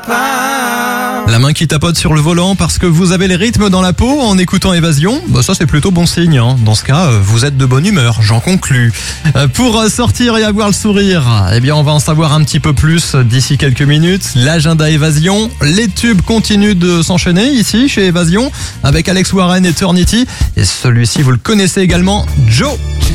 La main qui tapote sur le volant parce que vous avez les rythmes dans la peau en écoutant Évasion, ça c'est plutôt bon signe. Dans ce cas, vous êtes de bonne humeur, j'en conclus. Pour sortir et avoir le sourire, on va en savoir un petit peu plus d'ici quelques minutes. L'agenda Évasion, les tubes continuent de s'enchaîner ici chez Évasion avec Alex Warren et Eternity. Et celui-ci, vous le connaissez également, Joe.